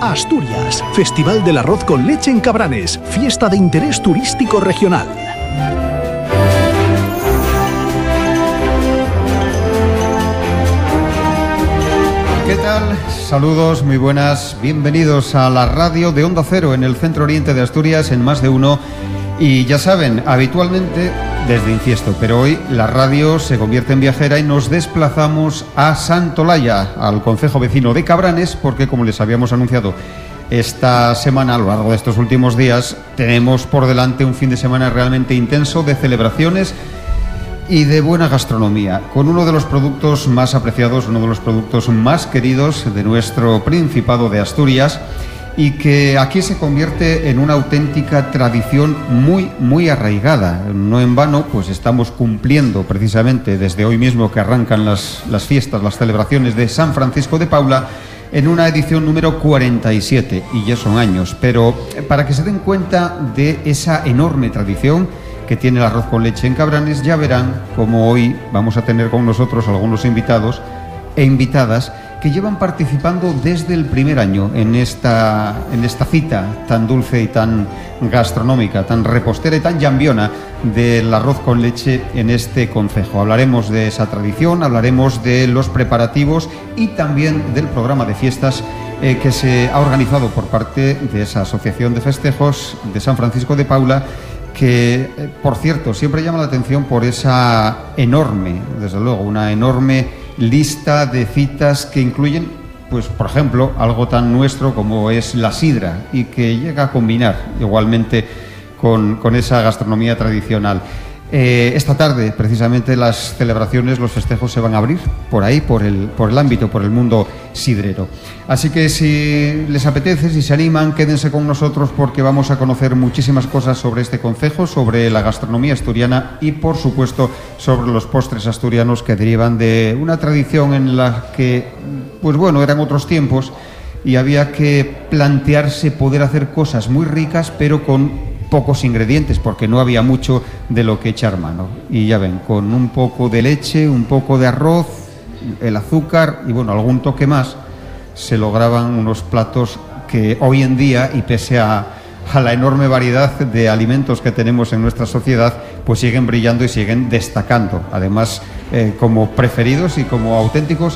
Asturias, Festival del Arroz con Leche en Cabranes, fiesta de interés turístico regional. ¿Qué tal? Saludos, muy buenas, bienvenidos a la radio de Onda Cero en el centro oriente de Asturias, en Más de Uno. Y ya saben, habitualmente desde Inciesto, pero hoy la radio se convierte en viajera y nos desplazamos a Santolaya, al concejo vecino de Cabranes, porque como les habíamos anunciado esta semana, a lo largo de estos últimos días, tenemos por delante un fin de semana realmente intenso de celebraciones y de buena gastronomía, con uno de los productos más apreciados, uno de los productos más queridos de nuestro Principado de Asturias, y que aquí se convierte en una auténtica tradición muy arraigada. No en vano, pues estamos cumpliendo precisamente desde hoy mismo que arrancan las fiestas, las celebraciones de San Francisco de Paula, en una edición número 47, y ya son años. Pero para que se den cuenta de esa enorme tradición que tiene el arroz con leche en Cabranes, ya verán cómo hoy vamos a tener con nosotros algunos invitados e invitadas que llevan participando desde el primer año en esta cita tan dulce y tan gastronómica, tan repostera y tan llambiona del arroz con leche en este concejo. Hablaremos de esa tradición, hablaremos de los preparativos y también del programa de fiestas que se ha organizado por parte de esa Asociación de Festejos de San Francisco de Paula, que, por cierto, siempre llama la atención por esa enorme, desde luego, una enorme lista de citas que incluyen, pues, por ejemplo, algo tan nuestro como es la sidra, y que llega a combinar igualmente con esa gastronomía tradicional. Esta tarde, precisamente, las celebraciones, los festejos se van a abrir por ahí, por el ámbito, por el mundo sidrero. Así que si les apetece, si se animan, quédense con nosotros, porque vamos a conocer muchísimas cosas sobre este concejo, sobre la gastronomía asturiana y, por supuesto, sobre los postres asturianos que derivan de una tradición en la que, pues bueno, eran otros tiempos y había que plantearse poder hacer cosas muy ricas, pero con pocos ingredientes, porque no había mucho de lo que echar mano. Y ya ven, con un poco de leche, un poco de arroz, el azúcar y, bueno, algún toque más, se lograban unos platos que hoy en día, y pese a la enorme variedad de alimentos que tenemos en nuestra sociedad, pues siguen brillando y siguen destacando, además como preferidos y como auténticos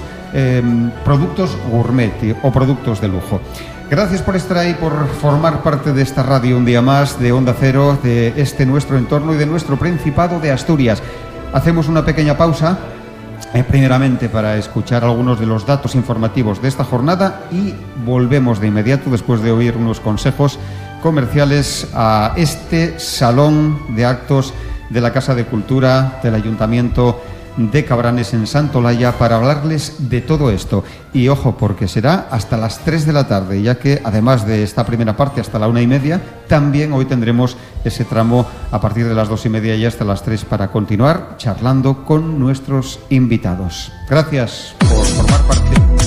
productos gourmet o productos de lujo. Gracias por estar ahí, por formar parte de esta radio un día más, de Onda Cero, de este nuestro entorno y de nuestro Principado de Asturias. Hacemos una pequeña pausa, primeramente para escuchar algunos de los datos informativos de esta jornada, y volvemos de inmediato, después de oír unos consejos comerciales, a este salón de actos de la Casa de Cultura del Ayuntamiento de Cabranes en Santolaya, para hablarles de todo esto. Y ojo, porque será hasta las 3 de la tarde, ya que además de esta primera parte hasta la 1:30, también hoy tendremos ese tramo a partir de las 2:30 y hasta las 3 para continuar charlando con nuestros invitados. Gracias por formar parte.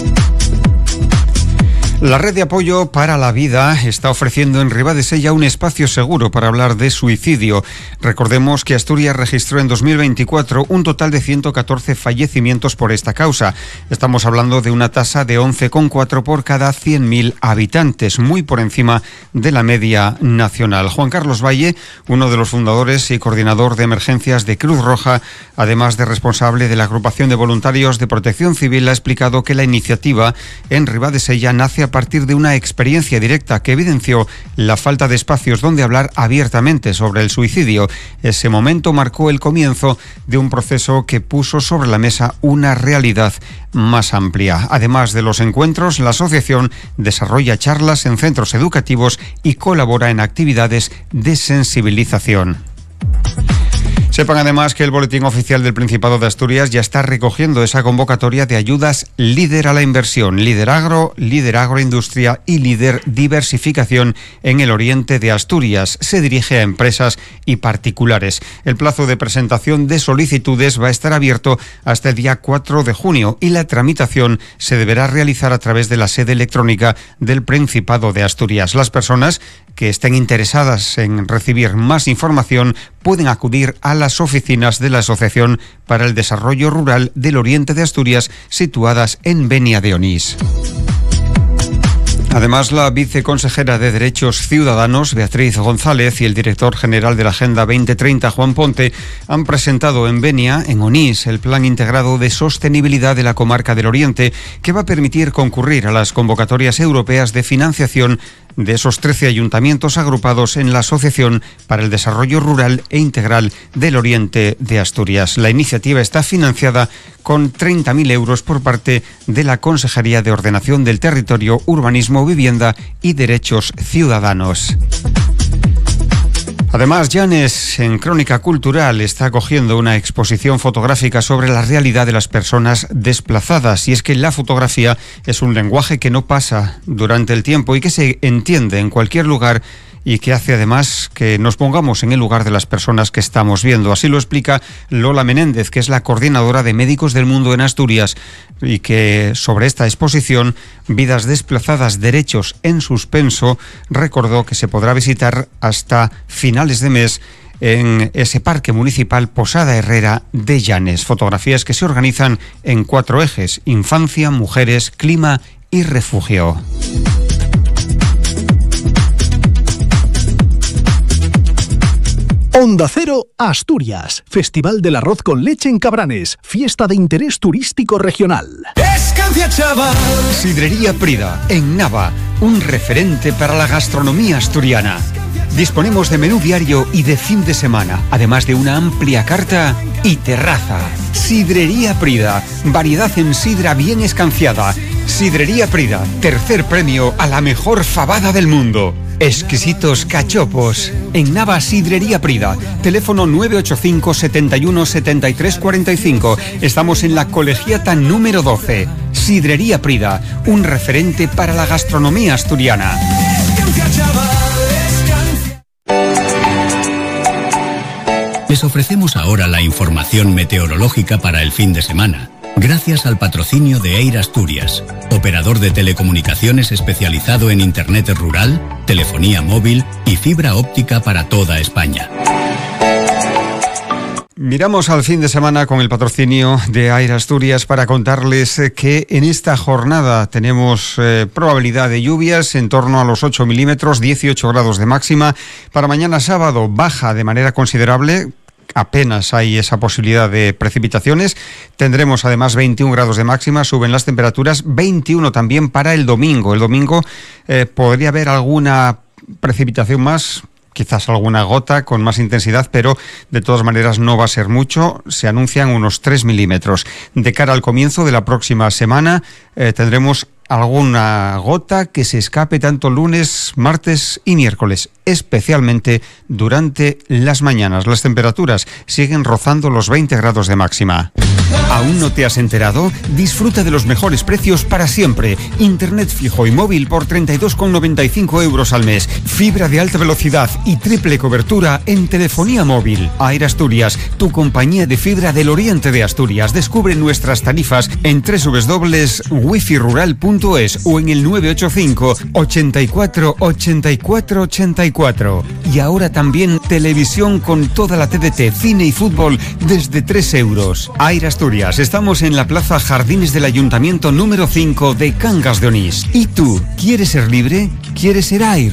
La Red de Apoyo para la Vida está ofreciendo en Ribadesella un espacio seguro para hablar de suicidio. Recordemos que Asturias registró en 2024 un total de 114 fallecimientos por esta causa. Estamos hablando de una tasa de 11,4 por cada 100.000 habitantes, muy por encima de la media nacional. Juan Carlos Valle, uno de los fundadores y coordinador de emergencias de Cruz Roja, además de responsable de la agrupación de voluntarios de Protección Civil, ha explicado que la iniciativa en Ribadesella nace a partir de una experiencia directa que evidenció la falta de espacios donde hablar abiertamente sobre el suicidio. Ese momento marcó el comienzo de un proceso que puso sobre la mesa una realidad más amplia. Además de los encuentros, la asociación desarrolla charlas en centros educativos y colabora en actividades de sensibilización. Sepan además que el Boletín Oficial del Principado de Asturias ya está recogiendo esa convocatoria de ayudas Líder a la Inversión, Líder Agro, Líder Agroindustria y Líder Diversificación en el oriente de Asturias. Se dirige a empresas y particulares. El plazo de presentación de solicitudes va a estar abierto hasta el día 4 de junio y la tramitación se deberá realizar a través de la sede electrónica del Principado de Asturias. Las personas que estén interesadas en recibir más información pueden acudir a las oficinas de la Asociación para el Desarrollo Rural del Oriente de Asturias, situadas en Benia de Onís. Además, la viceconsejera de Derechos Ciudadanos, Beatriz González, y el director general de la Agenda 2030, Juan Ponte, han presentado en Benia, en Onís, el Plan Integrado de Sostenibilidad de la Comarca del Oriente, que va a permitir concurrir a las convocatorias europeas de financiación de esos 13 ayuntamientos agrupados en la Asociación para el Desarrollo Rural e Integral del Oriente de Asturias. La iniciativa está financiada con 30.000 euros por parte de la Consejería de Ordenación del Territorio, Urbanismo, Vivienda y Derechos Ciudadanos. Además, Llanes, en Crónica Cultural, está acogiendo una exposición fotográfica sobre la realidad de las personas desplazadas. Y es que la fotografía es un lenguaje que no pasa durante el tiempo y que se entiende en cualquier lugar, y que hace además que nos pongamos en el lugar de las personas que estamos viendo. Así lo explica Lola Menéndez, que es la coordinadora de Médicos del Mundo en Asturias, y que sobre esta exposición, Vidas desplazadas, derechos en suspenso, recordó que se podrá visitar hasta finales de mes en ese parque municipal Posada Herrera de Llanes. Fotografías que se organizan en 4 ejes: infancia, mujeres, clima y refugio. Onda Cero, Asturias. Festival del Arroz con Leche en Cabranes. Fiesta de interés turístico regional. ¡Escancia, chaval! Sidrería Prida, en Nava. Un referente para la gastronomía asturiana. Disponemos de menú diario y de fin de semana, además de una amplia carta y terraza. Sidrería Prida. Variedad en sidra bien escanciada. Sidrería Prida. Tercer premio a la mejor fabada del mundo. Exquisitos cachopos. En Nava, Sidrería Prida. Teléfono 985 71 73 45. Estamos en la Colegiata número 12. Sidrería Prida. Un referente para la gastronomía asturiana. Les ofrecemos ahora la información meteorológica para el fin de semana, gracias al patrocinio de Air Asturias, operador de telecomunicaciones especializado en Internet rural, telefonía móvil y fibra óptica para toda España. Miramos al fin de semana con el patrocinio de Air Asturias para contarles que en esta jornada tenemos probabilidad de lluvias en torno a los 8 milímetros, 18 grados de máxima. Para mañana sábado baja de manera considerable. Apenas hay esa posibilidad de precipitaciones. Tendremos además 21 grados de máxima, suben las temperaturas, 21 también para el domingo. El domingo podría haber alguna precipitación más, quizás alguna gota con más intensidad, pero de todas maneras no va a ser mucho. Se anuncian unos 3 milímetros. De cara al comienzo de la próxima semana tendremos alguna gota que se escape tanto lunes, martes y miércoles, especialmente durante las mañanas. Las temperaturas siguen rozando los 20 grados de máxima. ¿Aún no te has enterado? Disfruta de los mejores precios para siempre. Internet fijo y móvil por 32,95 euros al mes. Fibra de alta velocidad y triple cobertura en telefonía móvil. Air Asturias, tu compañía de fibra del oriente de Asturias. Descubre nuestras tarifas en www.wifirural.es o en el 985 84 84 84. Y ahora también televisión con toda la TDT, cine y fútbol desde 3 euros. Air Asturias, estamos en la Plaza Jardines del Ayuntamiento número 5 de Cangas de Onís. ¿Y tú, quieres ser libre? ¿Quieres ser Air?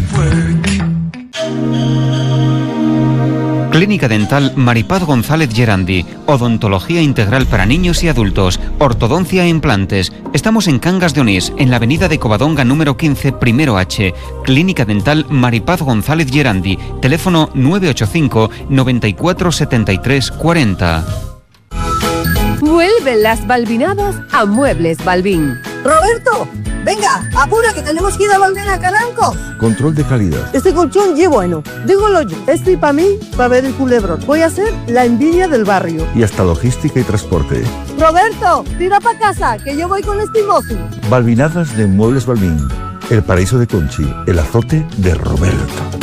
Clínica Dental Maripaz González Gerandi. Odontología integral para niños y adultos. Ortodoncia e implantes. Estamos en Cangas de Onís, en la avenida de Covadonga número 15, primero H. Clínica Dental Maripaz González Gerandi. Teléfono 985 94 73 40. Vuelven las balbinadas a Muebles Balbín. ¡Roberto! Venga, apura que tenemos que ir a volver a Caranco. Control de calidad. Este colchón ye bueno. Dígolo yo. Estoy para mí, para ver el culebrón. Voy a ser la envidia del barrio. Y hasta logística y transporte. Roberto, tira para casa, que yo voy con este mozo. Balbinadas de Muebles Balbín. El paraíso de Conchi. El azote de Roberto.